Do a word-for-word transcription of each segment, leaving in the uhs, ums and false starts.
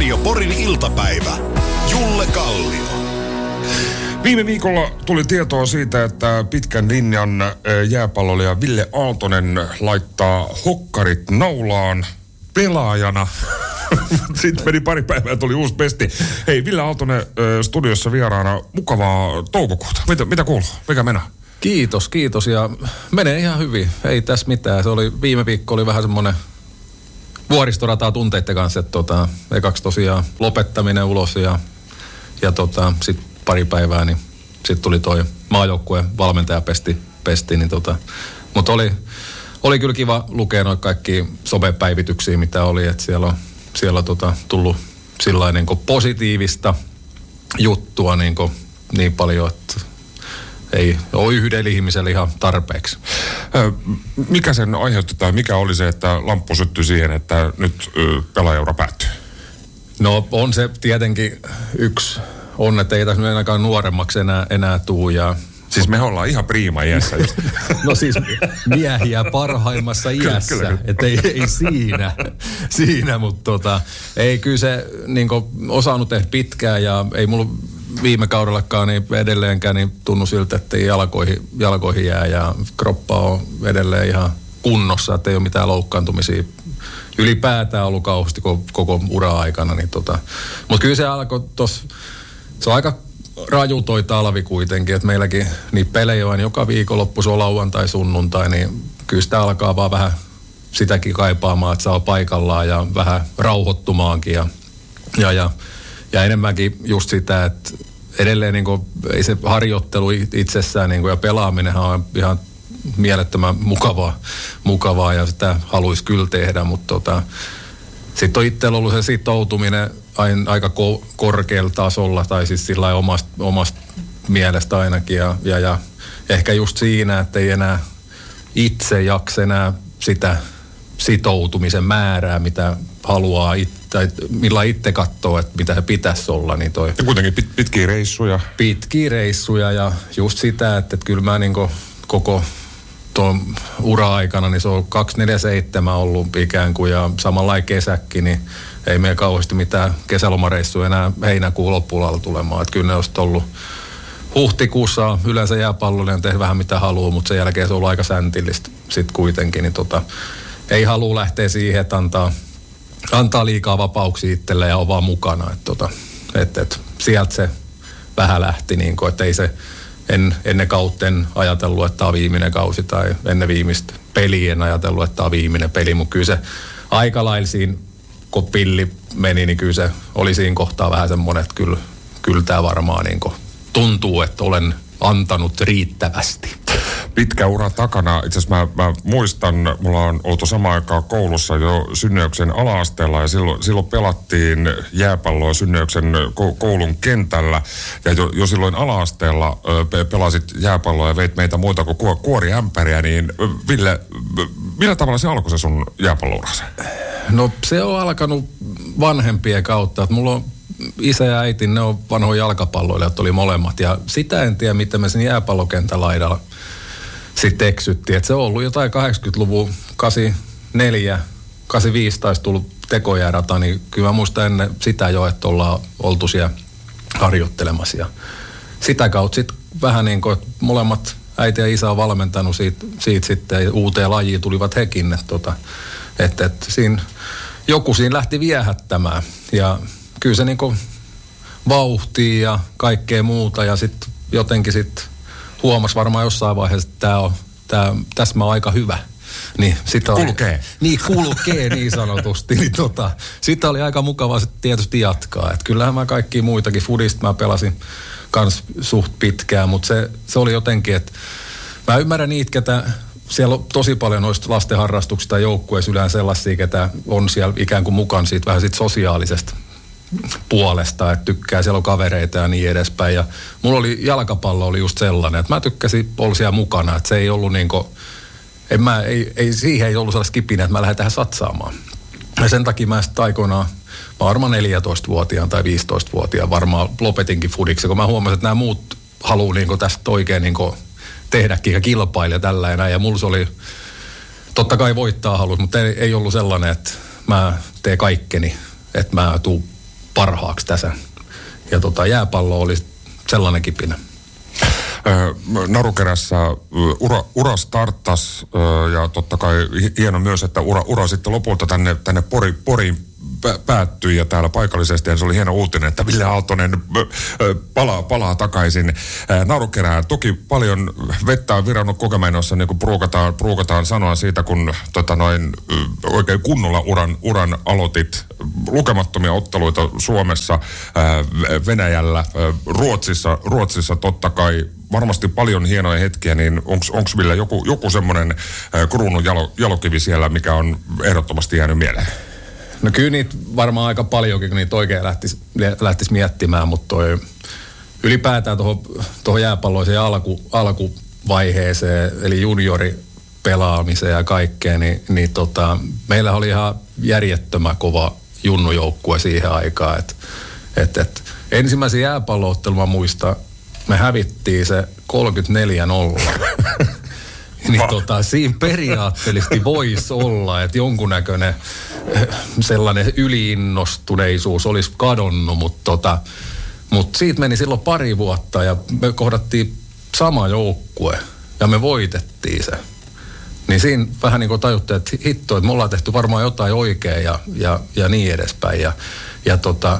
Radio Porin iltapäivä. Julle Kallio. Viime viikolla tuli tietoa siitä, että pitkän linjan jääpallolija Ville Aaltonen laittaa hokkarit naulaan pelaajana. Sitten meni pari päivää, tuli uusi pesti. Hei, Ville Aaltonen studiossa vieraana. Mukavaa toukokuuta. Mitä, mitä kuuluu? Mikä mennään? Kiitos, kiitos. Ja menee ihan hyvin. Ei tässä mitään. Se oli, viime viikko oli vähän semmoinen vuoristorataa tunteiden kanssa, että tota, ekaksi tosiaan lopettaminen ulos ja, ja tota, sitten pari päivää, niin sitten tuli toi maajoukkueen valmentaja pesti, pesti niin tota, mutta oli, oli kyllä kiva lukea noita kaikki somepäivityksiä, mitä oli, että siellä on, siellä on tota, tullut sillain niin positiivista juttua niin, niin paljon, että ei ole yhdellä ihmisellä ihan tarpeeksi. Mikä sen aiheutti tai mikä oli se, että lamppu syttyi siihen, että nyt pelaajaura päättyy? No on se tietenkin yksi on, että ei tässä ainakaan nuoremmaksi enää, enää tuu. Ja siis me ollaan ihan priima iässä just. No siis miehiä parhaimmassa iässä, että ei, ei siinä, siinä mutta tota, ei kyllä se niin kuin osannut tehdä pitkään ja ei mulla viime kaudellakaan niin edelleenkään niin tunnu siltä, että ei jalkoihin, jalkoihin jää ja kroppa on edelleen ihan kunnossa, että ei ole mitään loukkaantumisia ylipäätään ollut kauheasti koko, koko ura-aikana. Niin tota. Mutta kyllä se alkoi tuossa, se on aika raju toi talvi kuitenkin, että meilläkin niitä pelejä on joka viikonloppu, se on lauantai, sunnuntai, niin kyllä sitä alkaa vaan vähän sitäkin kaipaamaan, että saa paikallaan ja vähän rauhoittumaankin ja, ja, ja Ja enemmänkin just sitä, että edelleen niin kuin, ei se harjoittelu itsessään niin kuin, ja pelaaminenhan on ihan mielettömän mukavaa, mukavaa ja sitä haluaisi kyllä tehdä, mutta tota, sitten on itsellä ollut se sitoutuminen aika ko- korkealla tasolla tai siis sillä lailla omasta, omasta mielestä ainakin ja, ja, ja ehkä just siinä, että ei enää itse jaksa enää sitä sitoutumisen määrää, mitä haluaa itse, tai millä itse katsoo, että mitä se pitäisi olla. Niin toi ja kuitenkin pit, pitkiä reissuja. Pitkiä reissuja ja just sitä, että, että kyllä mä niin koko tuon ura-aikana, niin se on kaksikymmentäneljä ollut ikään kuin ja samanlainen kesäkki, niin ei meidän kauheasti mitään kesälomareissuja enää heinäkuun loppuun tulemaan. Että kyllä ne olisi ollut huhtikuussa yleensä jääpallollinen tehdä vähän mitä haluaa, mutta sen jälkeen se on ollut aika säntillistä sitten kuitenkin, niin tota, ei halua lähteä siihen, että antaa, antaa liikaa vapauksia itselleen ja on vaan mukana. Että tota, et, et, sieltä se vähän lähti, niin kun, että ei se en, ennen kautta en ajatellut, että tämä on viimeinen kausi tai ennen viimeistä peliä en ajatellut, että tämä on viimeinen peli, mutta kyllä se aika lailla siinä, kun pilli meni, niin kyllä se oli siinä kohtaa vähän semmoinen, että kyllä, kyllä tämä varmaan niin kun tuntuu, että olen antanut riittävästi. Pitkä ura takana. Itse asiassa mä, mä muistan, mulla on oltu samaan aikaan koulussa jo Synnöyksen ala-asteella ja silloin, silloin pelattiin jääpalloa Synnöyksen koulun kentällä. Ja jo, jo silloin ala-asteella ö, pelasit jääpalloa ja veit meitä muita kuin kuoriämpäriä, niin Ville, millä tavalla se alkoi se sun jääpallourasi? No se on alkanut vanhempien kautta, että mulla on isä ja äiti, ne on vanhoja jalkapalloilijat, oli molemmat. Ja sitä en tiedä, miten me sen jääpallokentän laidalla sitten eksyttiin. Että se on ollut jotain kahdeksankymmentäluvun kahdeksankymmentäneljä, kahdeksankymmentäviisi taisi tullut tekojäärata, niin kyllä mä muistan ennen sitä jo, että ollaan oltu siellä harjoittelemassa. Ja sitä kautta sitten vähän niin kuin, että molemmat äiti ja isä on valmentanut siitä, siitä sitten uuteen lajiin tulivat hekin. Että tota, et, et siinä, joku siinä lähti viehättämään ja kyllä se niinku vauhtii ja kaikkea muuta ja sitten jotenkin sitten huomasi varmaan jossain vaiheessa, että tää on, tää, tässä mä oon aika hyvä. Niin, sitä oli, kulkee. Niin, kulkee niin sanotusti. Niin tota, sitä oli aika mukavaa sitten tietysti jatkaa. Et kyllähän mä kaikkia muitakin, fudista mä pelasin kans suht pitkään, mutta se, se oli jotenkin, että mä ymmärrän niitä, ketä siellä on tosi paljon noista lastenharrastuksista ja joukkueissa yleensä sellaisia, ketä on siellä ikään kuin mukaan siitä vähän siitä sosiaalisesta puolesta, että tykkää, siellä on kavereita ja niin edespäin. Ja mulla oli, jalkapallo oli just sellainen, että mä tykkäsin olla siellä mukana, että se ei ollut niinku, en mä, ei, ei, siihen ei ollut sellaista kipinä, että mä lähden tähän satsaamaan. Ja sen takia mä sitten aikoinaan, mä varmaan neljätoistavuotiaan tai viisitoistavuotiaan varmaan lopetinkin fudiksi, kun mä huomasin, että nämä muut haluaa niinku tästä oikein niinku tehdäkin ja kilpailla tällä ja näin. Ja mulla se oli, totta kai voittaa halus, mutta ei, ei ollut sellainen, että mä teen kaikkeni, että mä tuun parhaaksi tässä. Ja tota, jääpallo oli sellainen kipinä. Narukerässä ura, ura starttas ja totta kai hieno myös, että ura, ura sitten lopulta tänne, tänne Pori, Poriin päättyi ja täällä paikallisesti ja se oli hieno uutinen, että Ville Aaltonen palaa, palaa takaisin Narukerään. Toki paljon vettä on virannut Kokemäenossa, niin kuin pruukataan, pruukataan sanoa siitä, kun tota noin, oikein kunnolla uran, uran aloitit. Lukemattomia otteluita Suomessa, Venäjällä, Ruotsissa, Ruotsissa totta kai varmasti paljon hienoja hetkiä, niin onko Ville joku, joku semmoinen kruunun jalo, jalokivi siellä, mikä on ehdottomasti jäänyt mieleen? No kyllä niitä varmaan aika paljonkin, kun niitä oikein lähtisi, lähtisi miettimään, mutta toi, ylipäätään tuohon jääpalloiseen alku, alkuvaiheeseen, eli junioripelaamiseen ja kaikkeen, niin, niin tota, meillä oli ihan järjettömän kova junnujoukkue siihen aikaan. Et, et, et, ensimmäisen jääpallo-ottelun mä muistan, me hävittiin se kolmekymmentäneljä nolla. Niin tota, siinä periaatteellisesti voisi olla, että jonkunnäköinen sellainen yliinnostuneisuus olisi kadonnut, mutta tota, mut siitä meni silloin pari vuotta ja me kohdattiin sama joukkue ja me voitettiin se. Niin siinä vähän niin kuin tajuttiin, että hitto, että me ollaan tehty varmaan jotain oikein ja, ja, ja niin edespäin. Ja, ja tota,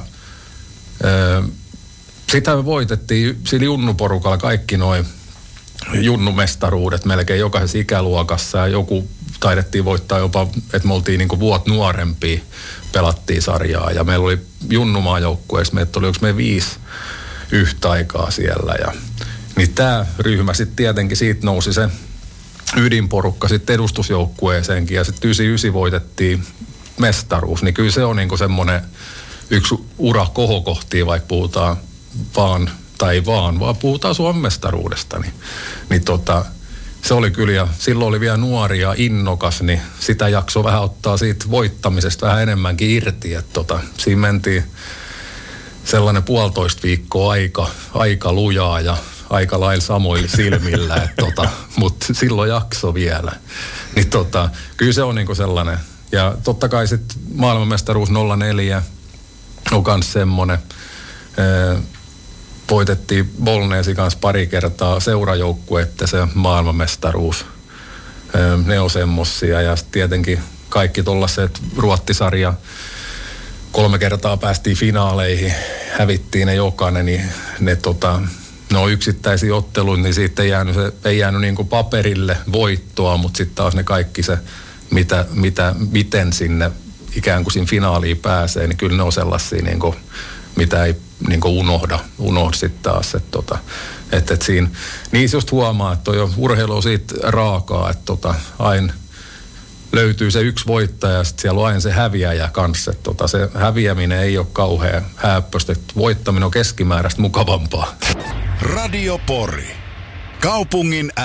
ö, sitä me voitettiin sillä junnuporukalla kaikki noin junnumestaruudet melkein jokaisessa ikäluokassa ja joku taidettiin voittaa jopa, että me oltiin niinku vuot nuorempia, pelattiin sarjaa ja meillä oli junnumaajoukkueessa, meitä oli, onko me viisi yhtä aikaa siellä ja niin tämä ryhmä sitten tietenkin siitä nousi se ydinporukka sitten edustusjoukkueeseenkin ja sitten yhdeksänkymmentäyhdeksän voitettiin mestaruus, niin kyllä se on niinku semmoinen yksi ura kohokohtia, vaikka puhutaan vaan tai vaan, vaan puhutaan Suomen mestaruudesta, niin, niin tota, se oli kyllä, ja silloin oli vielä nuori ja innokas, niin sitä jaksoi vähän ottaa siitä voittamisesta vähän enemmänkin irti, että tota, siinä mentiin sellainen puolitoista viikkoa aika, aika lujaa ja aika lailla samoilla silmillä, että tota, mutta silloin jakso vielä. Niin tota, kyllä se on niinku sellainen, ja totta kai sitten maailmanmestaruus nolla neljä on kans semmoinen, voitettiin Bolneesi kanssa pari kertaa seurajoukkuetta se maailmanmestaruus. Ne on semmosia ja tietenkin kaikki tollaset Ruottisarja. Kolme kertaa päästiin finaaleihin, hävittiin ne jokainen, niin ne, tota, ne on yksittäisiä otteluja, niin siitä ei jäänyt, se, ei jäänyt niin kuin paperille voittoa, mutta sitten taas ne kaikki se, mitä, mitä, miten sinne ikään kuin siinä finaaliin pääsee, niin kyllä ne on sellaisia niin kuin, mitä ei niin kuin unohda, unohda sitten taas, että tota, et, et siinä, niissä just huomaa, että toi urheilu on siitä raakaa, että tota, aina löytyy se yksi voittaja ja sitten siellä on aina se häviäjä kanssa, että tota, se häviäminen ei ole kauhean häppöistä, että voittaminen on keskimääräistä mukavampaa. Radio Pori. Kaupungin